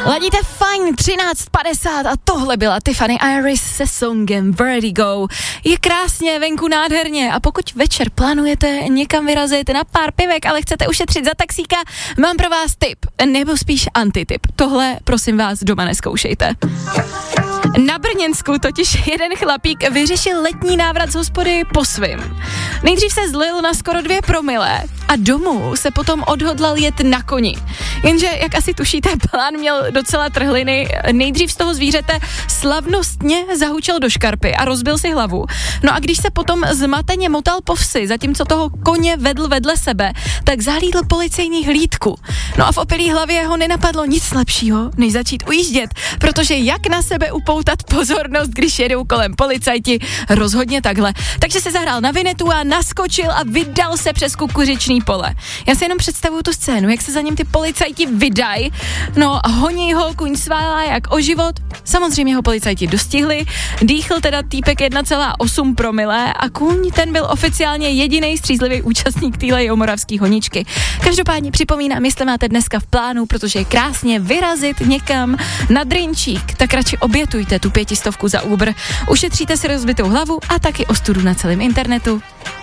Ladíte fajn, 13:50 a tohle byla Tiffany Iris se songem Vertigo. Je krásně, venku nádherně a pokud večer plánujete někam vyrazit na pár pivek, ale chcete ušetřit za taxíka, mám pro vás tip, nebo spíš antitip. Tohle, prosím vás, doma nezkoušejte. Na Brněnsku totiž jeden chlapík vyřešil letní návrat z hospody po svým. Nejdřív se zlil na skoro 2 promile a domů se potom odhodlal jet na koni. Jenže, jak asi tušíte, plán měl docela trhliny. Nejdřív z toho zvířete slavnostně zahučel do škarpy a rozbil si hlavu. No a když se potom zmateně motal po vsi, zatímco toho koně vedl vedle sebe, tak zahlídl policejní hlídku. No a v opilý hlavě ho nenapadlo nic lepšího, než začít ujíždět, protože jak na sebe upoutat pozornost, když jedou kolem policajti, rozhodně takhle. Takže se zahrál na vinetu a naskočil a vydal se přes kukuřičný pole. Já si jenom představuju tu scénu, jak se za ním ty policajti vydají, no a honí ho, kuň sválá jak o život. Samozřejmě ho policajti dostihli, dýchl teda týpek 1,8 promile a kuň ten byl oficiálně jediný střízlivý účastník téhle jihomoravský honičky. Každopádně připomínám, jestli máte dneska v plánu, protože je krásně vyrazit někam na drinčík, tak radši obětujte tu 500 za Uber. Ušetříte si rozbitou hlavu a taky ostudu na celém internetu.